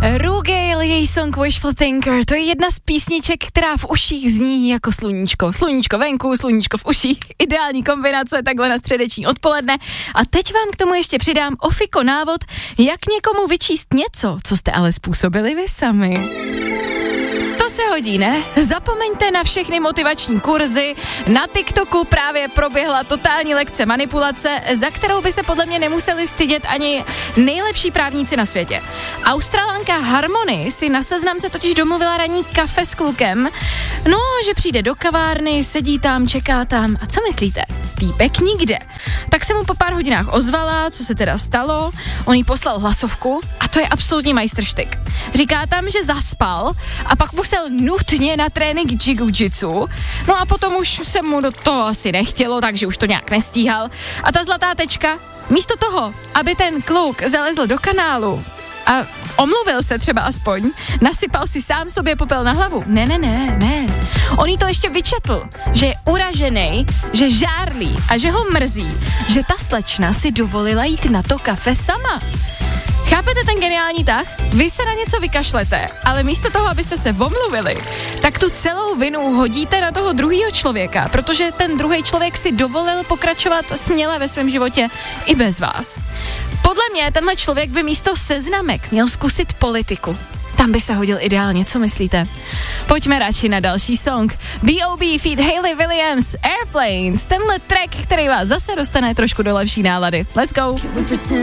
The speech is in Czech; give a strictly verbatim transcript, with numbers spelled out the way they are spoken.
Rugale, její song Wishful Thinker, to je jedna z písniček, která v uších zní jako sluníčko. Sluníčko venku, sluníčko v uších, ideální kombinace takhle na středeční odpoledne. A teď vám k tomu ještě přidám ofiko návod, jak někomu vyčíst něco, co jste ale způsobili vy sami. To se hodí, ne? Zapomeňte na všechny motivační kurzy. Na TikToku právě proběhla totální lekce manipulace, za kterou by se podle mě nemuseli stydět ani nejlepší právníci na světě. Australanka Harmony si na seznamce totiž domluvila ranní kafe s klukem. No, že přijde do kavárny, sedí tam, čeká tam. A co myslíte? Týpek nikde. Tak se mu po pár hodinách ozvala, co se teda stalo. On jí poslal hlasovku a to je absolutní majstrštyk. Říká tam, že zaspal a pak musel nutně na trénink jiu-jitsu. No a potom už se mu do toho asi nechtělo, takže už to nějak nestíhal. A ta zlatá tečka, místo toho, aby ten kluk zalezl do kanálu a omluvil se třeba aspoň, nasypal si sám sobě popel na hlavu. Ne, ne, ne, ne. On jí to ještě vyčetl, že je uražený, že žárlí a že ho mrzí, že ta slečna si dovolila jít na to kafe sama. Chápete ten geniální tah? Vy se na něco vykašlete, ale místo toho, abyste se omluvili, tak tu celou vinu hodíte na toho druhého člověka, protože ten druhý člověk si dovolil pokračovat směle ve svém životě i bez vás. Podle mě tenhle člověk by místo seznamek měl zkusit politiku. Tam by se hodil ideálně, co myslíte? Pojďme radši na další song. B O B feat. Hayley Williams, Airplanes. Tenhle track, který vás zase dostane trošku do lepší nálady. Let's go.